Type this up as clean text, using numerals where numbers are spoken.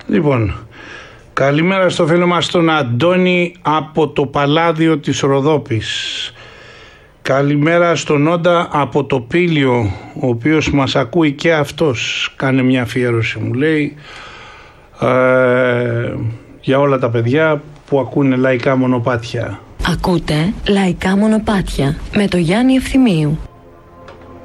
Λοιπόν, καλημέρα στο φίλο μας τον Αντώνη από το Παλάδιο της Ροδόπης. Καλημέρα στον Όντα από το Πήλιο, ο οποίος μας ακούει και αυτός. Κάνε μια αφιέρωση, μου λέει, για όλα τα παιδιά που ακούνε λαϊκά μονοπάτια. Ακούτε λαϊκά μονοπάτια με το Γιάννη Ευθυμίου.